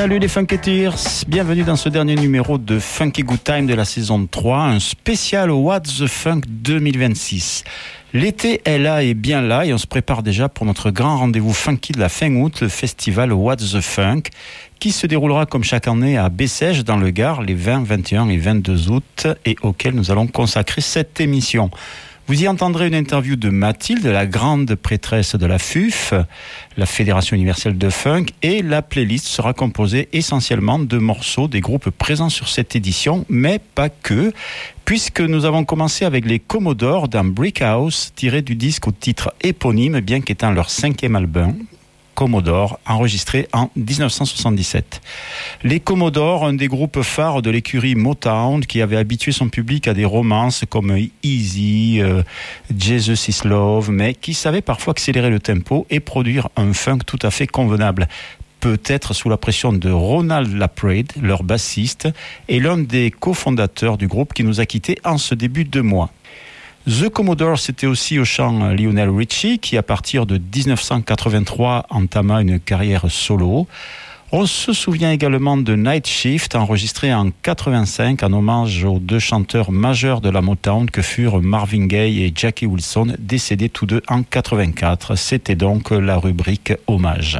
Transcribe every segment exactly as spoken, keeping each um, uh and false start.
Salut les Funketeers, bienvenue dans ce dernier numéro de Funky Good Time de la saison trois, un spécial What's the Funk deux mille vingt-six. L'été est là et bien là et on se prépare déjà pour notre grand rendez-vous funky de la fin août, le festival What's the Funk, qui se déroulera comme chaque année à Bessèges dans le Gard les vingt, vingt et un et vingt-deux août et auquel nous allons consacrer cette émission. Vous y entendrez une interview de Mathilde, la grande prêtresse de la F U F, la Fédération universelle de funk, et la playlist sera composée essentiellement de morceaux des groupes présents sur cette édition, mais pas que, puisque nous avons commencé avec les Commodores d'un Brick House tiré du disque au titre éponyme, bien qu'étant leur cinquième album, Commodore, enregistré en dix-neuf cent soixante-dix-sept. Les Commodores, un des groupes phares de l'écurie Motown qui avait habitué son public à des romances comme Easy, euh, Jesus is Love, mais qui savait parfois accélérer le tempo et produire un funk tout à fait convenable. Peut-être sous la pression de Ronald Laprade, leur bassiste, et l'un des cofondateurs du groupe qui nous a quittés en ce début de mois. The Commodores, c'était aussi au chant Lionel Richie, qui à partir de dix-neuf cent quatre-vingt-trois entama une carrière solo. On se souvient également de Night Shift, enregistré en quatre-vingt-cinq en hommage aux deux chanteurs majeurs de la Motown que furent Marvin Gaye et Jackie Wilson, décédés tous deux en quatre-vingt-quatre. C'était donc la rubrique hommage.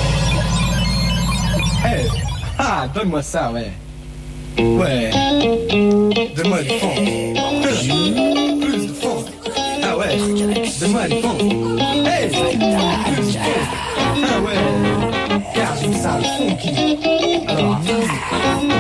Hey, ah, donne-moi ça, ouais. Ouais.